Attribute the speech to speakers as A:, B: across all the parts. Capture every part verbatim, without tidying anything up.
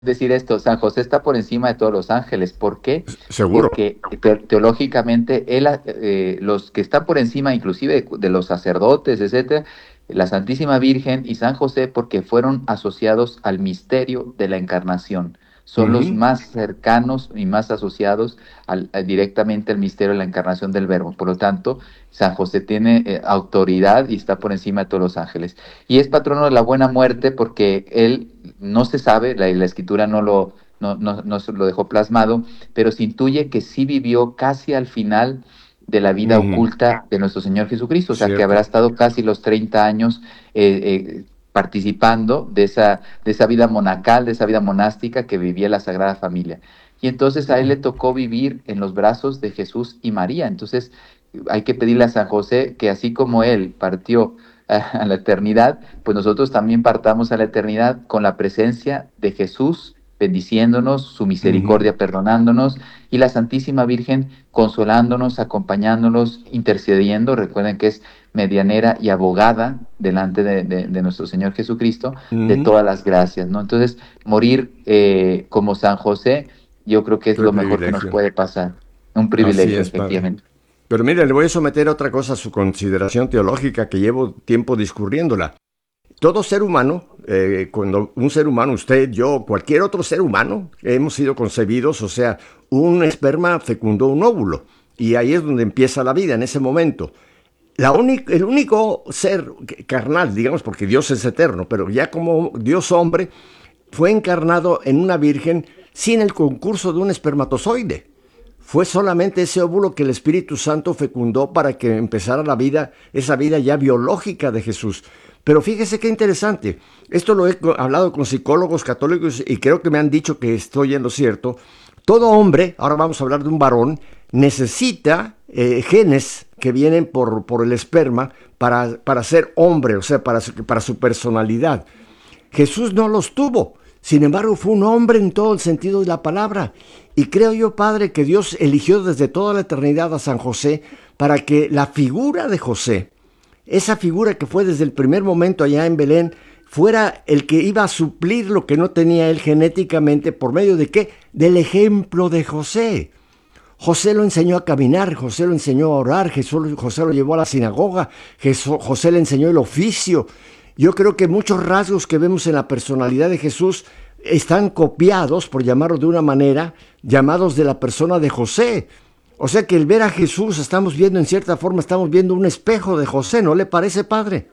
A: decir esto, San José está por encima de todos los ángeles. ¿Por qué?
B: Seguro.
A: Porque te- teológicamente él, eh, los que están por encima, inclusive de, de los sacerdotes, etcétera, la Santísima Virgen y San José, porque fueron asociados al misterio de la encarnación. Son los
B: Ujú,
A: más cercanos y más asociados al- a- directamente al misterio de la encarnación del Verbo. Por lo tanto, San José tiene eh, autoridad y está por encima de todos los ángeles. Y es patrono de la buena muerte porque él no se sabe, la, la escritura no lo, no, no, no se lo dejó plasmado, pero se intuye que sí vivió casi al final de la vida
B: ujú.
A: oculta de nuestro Señor Jesucristo, o sea que habrá
B: Cierto.
A: estado casi los treinta años eh, eh, participando de esa, de esa vida monacal, de esa vida monástica que vivía la Sagrada Familia. Y entonces a él le tocó vivir en los brazos de Jesús y María. Entonces hay que pedirle a San José que así como él partió a, a la eternidad, pues nosotros también partamos a la eternidad con la presencia de Jesús, bendiciéndonos, su
B: Ujú,
A: misericordia perdonándonos, y la Santísima Virgen consolándonos, acompañándonos, intercediendo. Recuerden que es medianera y abogada delante de, de, de nuestro Señor Jesucristo, de
B: ujú.
A: todas las gracias, ¿no? Entonces, morir eh, como San José, yo creo que es
B: Qué
A: lo mejor que nos
B: privilegio.
A: puede pasar. Un
B: Así
A: privilegio,
B: es, padre.
A: efectivamente.
B: Pero mire, le voy a someter otra cosa a su consideración teológica que llevo tiempo discurriéndola. Todo ser humano, eh, cuando un ser humano, usted, yo, cualquier otro ser humano, hemos sido concebidos, o sea, un esperma fecundó un óvulo. Y ahí es donde empieza la vida, en ese momento. La única, el único ser carnal, digamos, porque Dios es eterno, pero ya como Dios hombre, fue encarnado en una virgen sin el concurso de un espermatozoide. Fue solamente ese óvulo que el Espíritu Santo fecundó para que empezara la vida, esa vida ya biológica de Jesús. Pero fíjese qué interesante. Esto lo he hablado con psicólogos católicos y creo que me han dicho que estoy en lo cierto. Todo hombre, ahora vamos a hablar de un varón, necesita eh, genes que vienen por, por el esperma para, para ser hombre, o sea, para su, para su personalidad. Jesús no los tuvo. Sin embargo, fue un hombre en todo el sentido de la palabra. Y creo yo, Padre, que Dios eligió desde toda la eternidad a San José para que la figura de José, esa figura que fue desde el primer momento allá en Belén, fuera el que iba a suplir lo que no tenía él genéticamente. ¿Por medio de qué? Del ejemplo de José. José lo enseñó a caminar, José lo enseñó a orar, Jesús, José lo llevó a la sinagoga, Jesús, José le enseñó el oficio. Yo creo que muchos rasgos que vemos en la personalidad de Jesús están copiados, por llamarlo de una manera, llamados de la persona de José. O sea que el ver a Jesús, estamos viendo en cierta forma, estamos viendo un espejo de José, ¿no le parece, padre?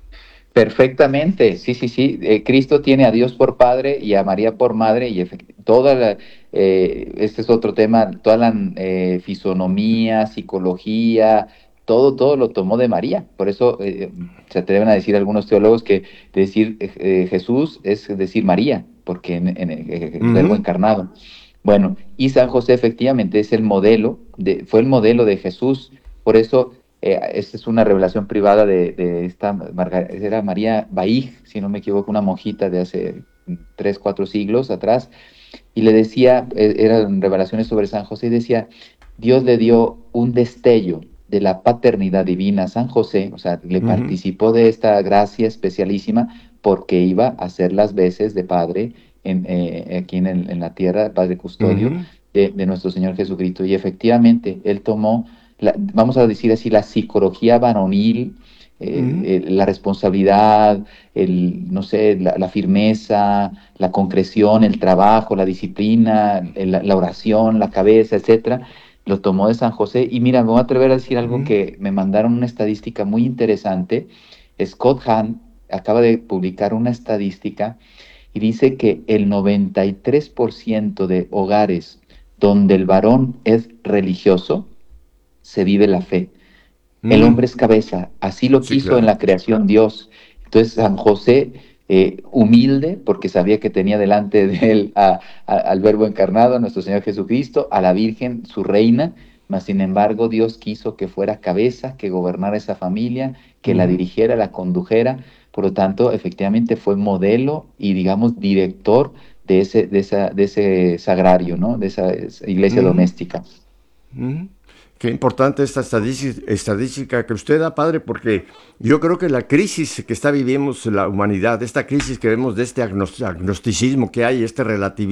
A: Perfectamente, sí, sí, sí. Eh, Cristo tiene a Dios por Padre y a María por Madre y efect- toda la, eh, este es otro tema, toda la eh, fisonomía, psicología, todo, todo lo tomó de María. Por eso eh, se atreven a decir algunos teólogos que decir eh, eh, Jesús es decir María, porque en, en, eh, el Verbo
B: Ujú,
A: encarnado. Bueno, y San José efectivamente es el modelo, de, fue el modelo de Jesús. Por eso eh, esta es una revelación privada de, de esta Marga- era María Baig, si no me equivoco, una monjita de hace tres, cuatro siglos atrás, y le decía, eh, eran revelaciones sobre San José, y decía, Dios le dio un destello de la paternidad divina a San José, o sea, le
B: ujú,
A: participó de esta gracia especialísima porque iba a hacer las veces de padre en, eh, aquí en, el- en la tierra, padre custodio
B: ujú,
A: de, de nuestro Señor Jesucristo. Y efectivamente, él tomó la- vamos a decir así, la psicología varonil, eh,
B: ujú,
A: eh, la responsabilidad, el, no sé, la, la firmeza, la concreción, el trabajo, la disciplina, el- la, la oración, la cabeza, etcétera, lo tomó de San José. Y mira, me voy a atrever a decir algo
B: ujú,
A: que me mandaron una estadística muy interesante. Scott Hahn acaba de publicar una estadística y dice que el noventa y tres por ciento de hogares donde el varón es religioso, se vive la fe. El hombre
B: ujú.
A: es cabeza, así lo
B: Sí,
A: quiso en
B: claro.
A: la creación Dios. Entonces San José, eh, humilde, porque sabía que tenía delante de él a- a- al Verbo encarnado, a nuestro Señor Jesucristo, a la Virgen, su reina, mas sin embargo Dios quiso que fuera cabeza, que gobernara esa familia, que la
B: Ujú,
A: dirigiera, la condujera. Por lo tanto, efectivamente fue modelo y, digamos, director de ese, de esa, de ese sagrario, ¿no? De esa esa iglesia
B: ujú,
A: doméstica.
B: ujú. Qué importante esta estadística, estadística que usted da, padre, porque yo creo que la crisis que está viviendo la humanidad, esta crisis que vemos de este agnosticismo que hay, este relativismo,